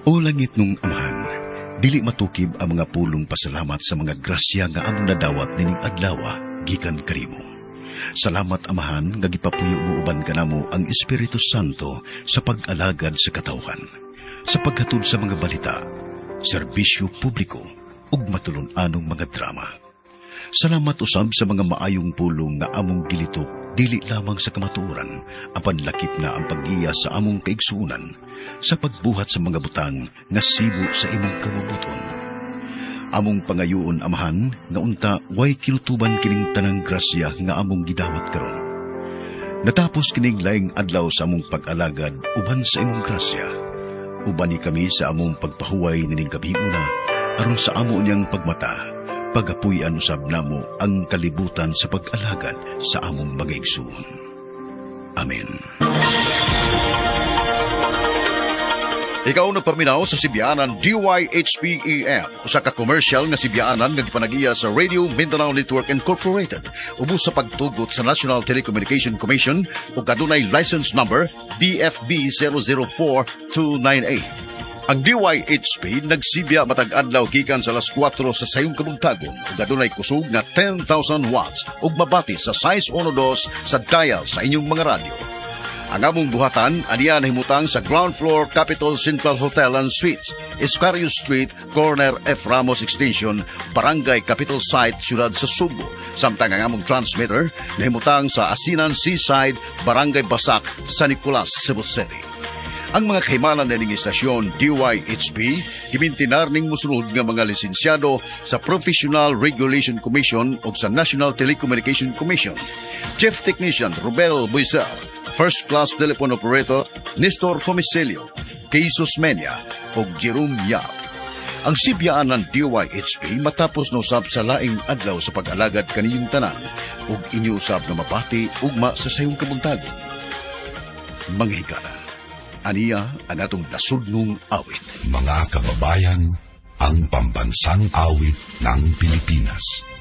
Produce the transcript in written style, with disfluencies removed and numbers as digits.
O langit nung amahan, dili matukib ang mga pulong pasalamat sa mga grasya nga among nadawat nining adlawa gikan kanimo. Salamat amahan nga gipapuyo mo uban kanamo ang Espiritu Santo sa pag-alagad sa katawhan, sa paghatod sa mga balita, serbisyo publiko ug matulon-anong mga drama. Salamat usab sa mga maayong pulong nga among gilitok dili lamang sa kamatuoran, apan lakip na ang pag-iya sa among kaigsuonan, sa pagbuhat sa mga butang nga sibo sa imong kabubuton. Among pangayoon amahan nga unta way kinutuban kining tanang grasya nga among gidawat karon. Natapos kining laing adlaw sa among pag-alagad uban sa imong grasya. Ubani kami sa among pagpahuway nining gabiuna aron sa amo niyang pagmata. Pagapuy-an usab namo ang kalibutan sa pag-alagad sa among mga igsoon. Amen. Ikaw nagpaminaw sa Sibianan DYHPEM, usa ka commercial nga Sibianan nga gipanagiya sa Radio Mindanao Network Incorporated, ubos sa pagtugot sa National Telecommunication Commission ug adunay license number BFB 004298. Ang DYHP nagsibya matag adlaw gikan sa alas 4 sa sayong kabuntagon ug adunay kusog nga 10,000 watts ug mabati sa size 12 sa dial sa inyong mga radyo. Ang among buhatan aniya nahimutang sa ground floor Capitol Central Hotel and Suites, Escario Street, corner F. Ramos Extension, Barangay Capitol Site, Siyudad sa Subo. Samtang ang among transmitter nahimutang sa Asinan Seaside, Barangay Basak, San Nicolas, Cebu City. Ang mga kahimanan ng istasyon DYHP gimintinar ning musunod nga mga lisensyado sa Professional Regulation Commission o sa National Telecommunication Commission. Chief Technician Rubel Buisel, First Class Telephone Operator Nestor Homicelio, Jesus Menia o Jerome Yap. Ang sibyaan ng DYHP matapos na usab sa laing adlaw sa pag-alagad kaniyong tanan ug iniusab na mabati ugma sa sayong kabuntagon. Mga higala, aniya ang atong nasudnong awit. Mga kababayan, ang pambansang awit ng Pilipinas.